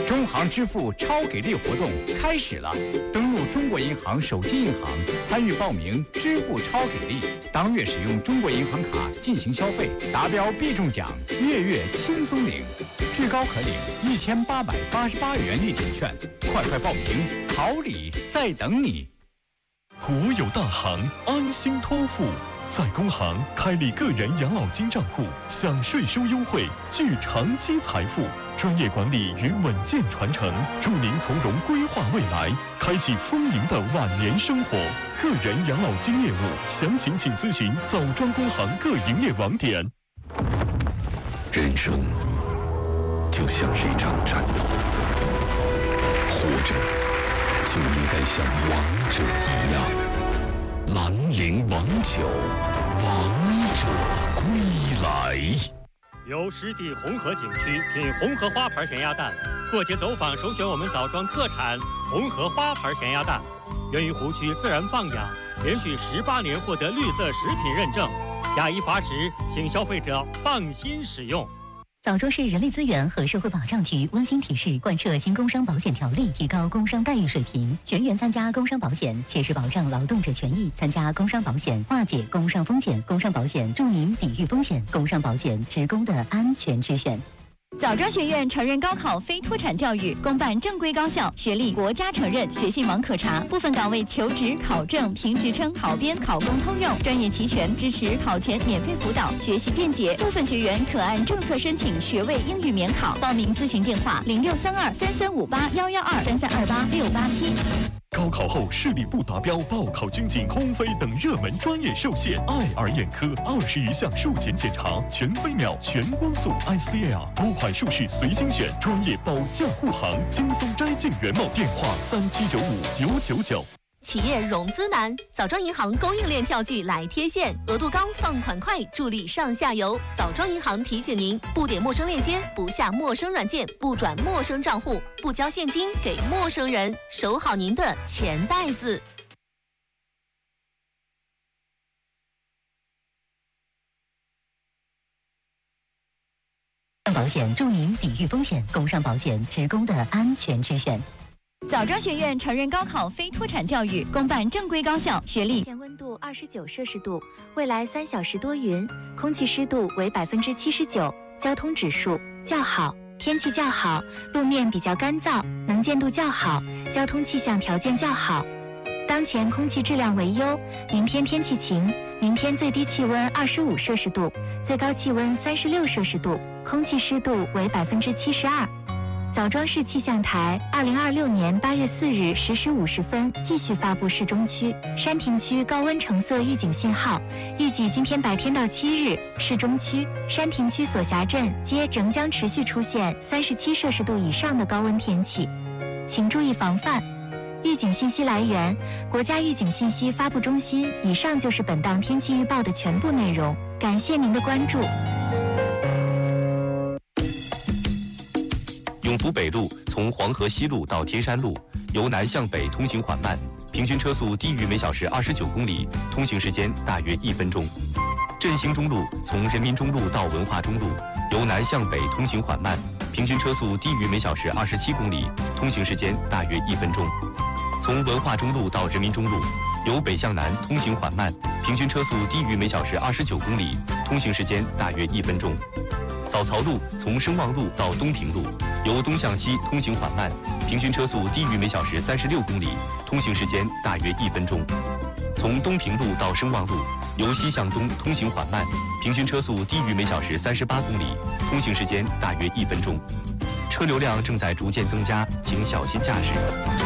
中行支付超给力活动开始了，登录中国银行手机银行参与报名支付超给力，当月使用中国银行卡进行消费，达标必中奖，月月轻松领，至高可领1888元立减券，快报名，好礼在等你。 国有大行，安心托付。在工行开立个人养老金账户，享税收优惠，聚长期财富，专业管理与稳健传承，助您从容规划未来，开启丰盈的晚年生活。个人养老金业务详情请咨询枣庄工行各营业网点。 人生就像是一场战斗，活着就应该像王者一样。兰陵王酒，王者归来。 由湿地红河景区品红河花牌咸鸭蛋，过节走访首选我们枣庄特产红河花牌咸鸭蛋，源于湖区自然放养，连续18年获得绿色食品认证，加以罚食，请消费者放心使用。 枣庄市人力资源和社会保障局温馨提示：贯彻新工伤保险条例，提高工伤待遇水平，全员参加工伤保险，切实保障劳动者权益。参加工伤保险，化解工伤风险。工伤保险助您抵御风险。工伤保险，职工的安全之选。 枣庄学院承认高考非脱产教育，公办正规高校，学历国家承认，学信网可查。部分岗位求职、考证、评职称、考编、考公通用，专业齐全，支持考前免费辅导，学习便捷。部分学员可按政策申请学位英语免考。报名咨询电话：063233581123328687。 高考后视力不达标、报考军警、空飞等热门专业受限，爱尔眼科20余项术前检查，全飞秒、全光速 ICL， 多款术式随心选，专业保驾护航，轻松摘镜原貌。电话37959999。 企业融资难，枣庄银行供应链票据来贴现，额度高，放款快，助力上下游。枣庄银行提醒您：不点陌生链接，不下陌生软件，不转陌生账户，不交现金给陌生人，守好您的钱袋子。 保险助您抵御风险，工伤保险，职工的安全之选。 枣庄学院承认高考非脱产教育，公办正规高校，学历。 天温度29摄氏度，未来3小时多云，空气湿度为79%，交通指数较好，天气较好，路面比较干燥，能见度较好，交通气象条件较好。当前空气质量为优，明天天气晴，明天最低气温25摄氏度，最高气温36摄氏度，空气湿度为72%。枣庄市气象台2026年8月4日10时50分继续发布市中区、山亭区高温橙色预警信号，预计今天白天到7日，市中区、山亭区所辖镇皆仍将持续出现37摄氏度以上的高温天气，请注意防范。预警信息来源：国家预警信息发布中心。以上就是本档天气预报的全部内容，感谢您的关注。 永福北路从黄河西路到天山路，由南向北通行缓慢，平均车速低于每小时29公里，通行时间大约1分钟。振兴中路从人民中路到文化中路，由南向北通行缓慢，平均车速低于每小时27公里，通行时间大约1分钟。从文化中路到人民中路，由北向南通行缓慢，平均车速低于每小时29公里，通行时间大约1分钟。枣槽路从声望路到东平路，由东向西通行缓慢，平均车速低于每小时36公里，通行时间大约1分钟。从东平路到声望路，由西向东通行缓慢，平均车速低于每小时38公里，通行时间大约1分钟。车流量正在逐渐增加，请小心驾驶。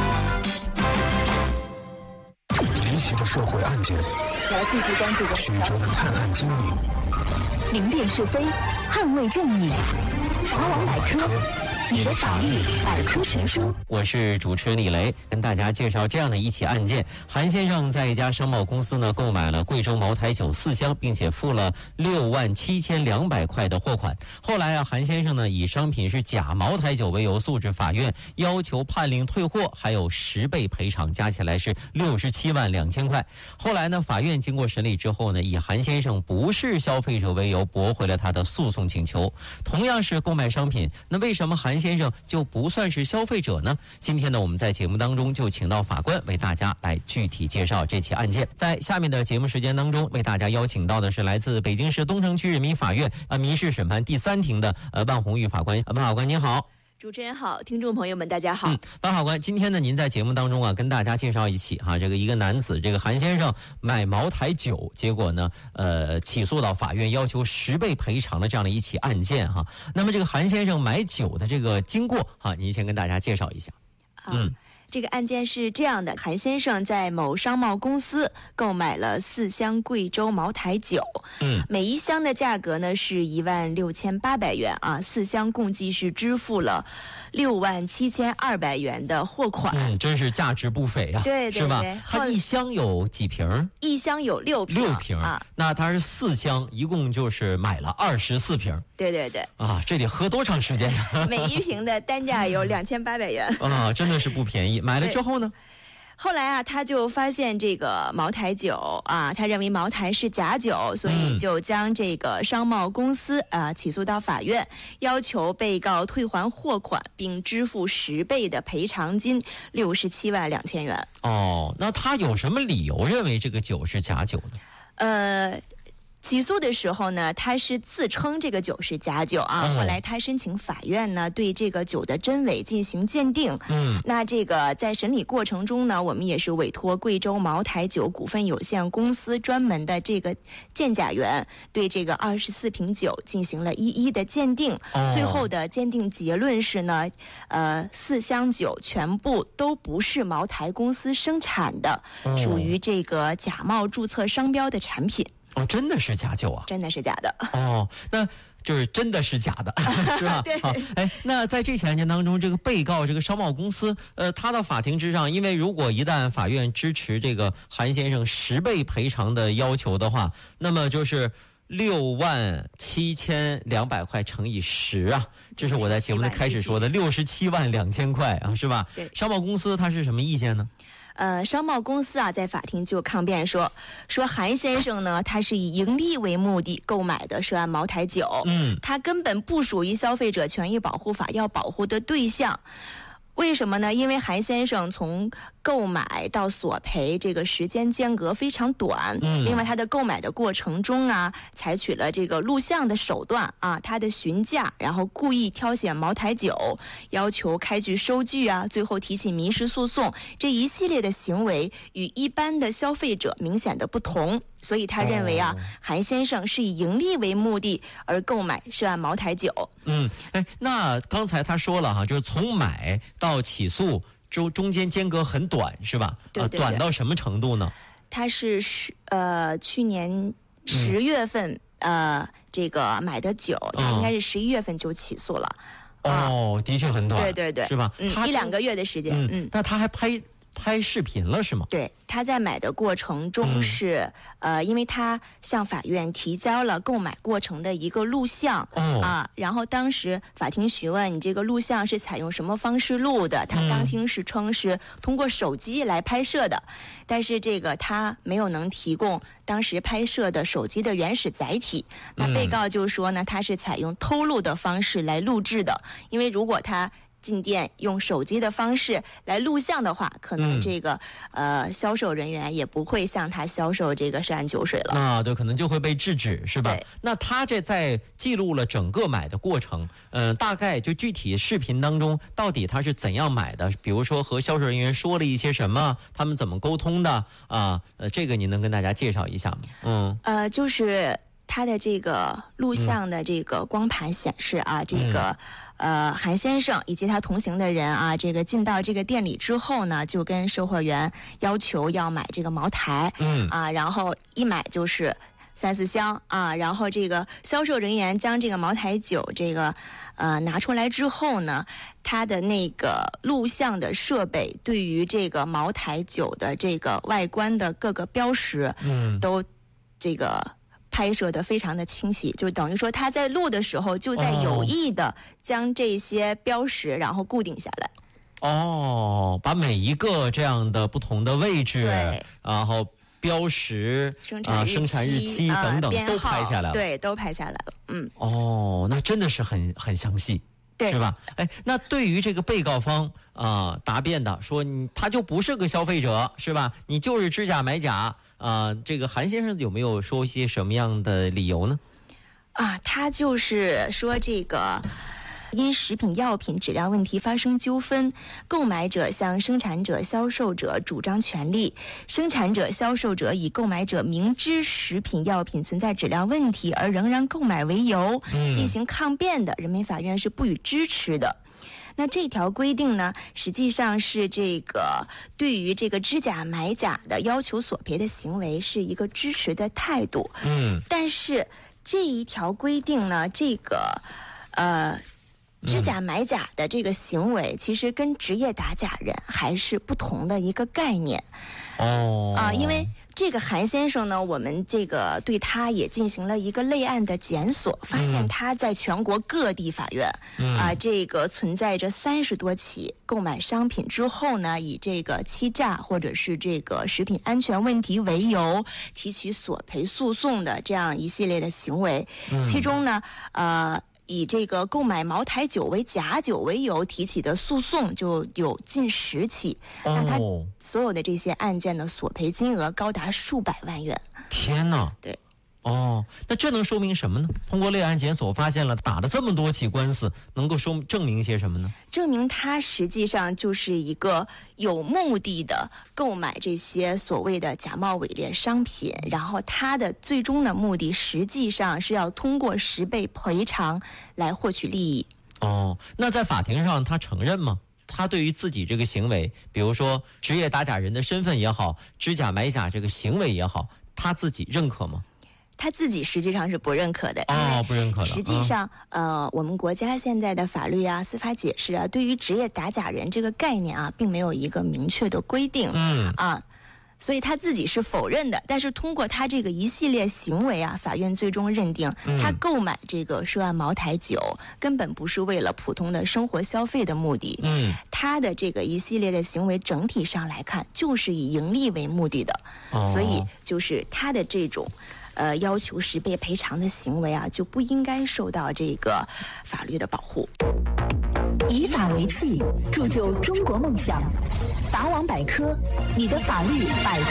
离奇的社会案件， 来继续关注的曲折的探案经历， 明辨是非，捍卫正义。法网百科，你的法律百科全书。 我是主持人李雷，跟大家介绍这样的一起案件：韩先生在一家商贸公司呢购买了贵州茅台酒4箱，并且付了67200块的货款。后来韩先生呢以商品是假茅台酒为由诉至法院，要求判令退货，还有10倍赔偿，加起来是672000块。后来呢，法院经过审理之后呢，以韩先生不是消费者为由驳回了他的诉讼请求。同样是购买商品，那为什么韩先生先生就不算是消费者呢？今天呢，我们在节目当中就请到法官为大家来具体介绍这起案件。在下面的节目时间当中，为大家邀请到的是来自北京市东城区人民法院民事审判第3庭的万红玉法官。万法官您好。 主持人好，听众朋友们大家好。 万法官，今天呢，您在节目当中跟大家介绍一起这个一个男子，这个韩先生买茅台酒，结果呢，起诉到法院，要求10倍赔偿的这样的一起案件那么这个韩先生买酒的这个经过您先跟大家介绍一下。 这个案件是这样的，韩先生在某商贸公司购买了4箱贵州茅台酒，每一箱的价格呢是16800元4箱共计是支付了67200元的货款。 真是价值不菲啊， 对， 是吧？它一箱有几瓶？ 一箱有6瓶那它是4箱，一共就是买了24瓶。 对这得喝多长时间呀？ 每一瓶的单价有2800元真的是不便宜。买了之后呢？ 后来他就发现这个茅台酒他认为茅台是假酒，所以就将这个商贸公司起诉到法院，要求被告退还货款，并支付10倍的赔偿金672000元。 那他有什么理由认为这个酒是假酒呢？ 起诉的时候呢，他是自称这个酒是假酒后来他申请法院呢对这个酒的真伪进行鉴定。那这个在审理过程中呢，我们也是委托贵州茅台酒股份有限公司专门的这个鉴假员对这个24瓶酒进行了一一的鉴定。最后的鉴定结论是呢，4箱酒全部都不是茅台公司生产的，属于这个假冒注册商标的产品。 真的是假酒啊？ 真的是假的。 那就是真的是假的，是吧？ 对。 那在这起案件当中，这个被告这个商贸公司，他到法庭之上，因为如果一旦法院支持这个韩先生10倍赔偿的要求的话，那么就是67200块乘以10这是我在节目的开始说的672000块是吧？ 对。 商贸公司他是什么意见呢？ 商贸公司在法庭就抗辩说韩先生呢，他是以盈利为目的购买的涉案茅台酒，他根本不属于消费者权益保护法要保护的对象。为什么呢？因为韩先生从购买到索赔这个时间间隔非常短，另外他的购买的过程中采取了这个录像的手段他的询价，然后故意挑选茅台酒，要求开具收据最后提起民事诉讼，这一系列的行为与一般的消费者明显的不同，所以他认为韩先生是以盈利为目的而购买涉案茅台酒。 那刚才他说了就是从买到起诉中间间隔很短是吧？ 对。 短到什么程度呢？ 他是去年10月份这个买的酒，他应该是11月份就起诉了。 的确很短。 对， 是吧 ？1-2个月的时间。 那他还拍视频了是吗？ 对，他在买的过程中是因为他向法院提交了购买过程的一个录像然后当时法庭询问你这个录像是采用什么方式录的，他当庭是称是通过手机来拍摄的，但是这个他没有能提供当时拍摄的手机的原始载体。那被告就说呢，他是采用偷录的方式来录制的，因为如果他进店用手机的方式来录像的话，可能这个销售人员也不会向他销售这个涉案酒水了。 对，可能就会被制止是吧？那他这在记录了整个买的过程，大概就具体视频当中到底他是怎样买的？比如说和销售人员说了一些什么，他们怎么沟通的这个您能跟大家介绍一下吗？ 就是他的这个录像的这个光盘显示这个韩先生以及他同行的人这个进到这个店里之后呢，就跟售货员要求要买这个茅台，然后一买就是3-4箱然后这个销售人员将这个茅台酒这个拿出来之后呢，他的那个录像的设备对于这个茅台酒的这个外观的各个标识，都这个拍摄的非常的清晰，就等于说他在录的时候就在有意的将这些标识然后固定下来。 把每一个这样的不同的位置，然后标识、生产日期等等都拍下来了。 对，都拍下来了。 那真的是很详细。 是吧？哎，那对于这个被告方答辩的说他就不是个消费者，是吧？你就是知假买假这个韩先生有没有说一些什么样的理由呢？ 他就是说这个因食品药品质量问题发生纠纷，购买者向生产者、销售者主张权利，生产者、销售者以购买者明知食品药品存在质量问题而仍然购买为由进行抗辩的，人民法院是不予支持的。那这条规定呢，实际上是这个对于这个知假买假的要求索赔的行为是一个支持的态度。但是这一条规定呢，这个知假买假的这个行为，其实跟职业打假人还是不同的一个概念。因为这个韩先生呢，我们这个对他也进行了一个类案的检索，发现他在全国各地法院这个存在着30多起购买商品之后呢，以这个欺诈或者是这个食品安全问题为由提起索赔诉讼的这样一系列的行为。其中呢以这个购买茅台酒为假酒为由提起的诉讼就有近10起，那他所有的这些案件的索赔金额高达数百万元。 天哪！ 对。 那这能说明什么呢？通过类案检索发现了打了这么多起官司，能够证明些什么呢？ 证明他实际上就是一个有目的的购买这些所谓的假冒伪劣商品，然后他的最终的目的实际上是要通过10倍赔偿来获取利益。 那在法庭上他承认吗？他对于自己这个行为，比如说职业打假人的身份也好，知假买假这个行为也好，他自己认可吗？ 他自己实际上是不认可的。 不认可了。 实际上我们国家现在的法律司法解释对于职业打假人这个概念并没有一个明确的规定。所以他自己是否认的。但是通过他这个一系列行为法院最终认定他购买这个涉案茅台酒根本不是为了普通的生活消费的目的。他的这个一系列的行为整体上来看就是以盈利为目的的。所以就是他的这种要求10倍赔偿的行为就不应该受到这个法律的保护。 以法为器，铸就中国梦想。法网百科，你的法律百科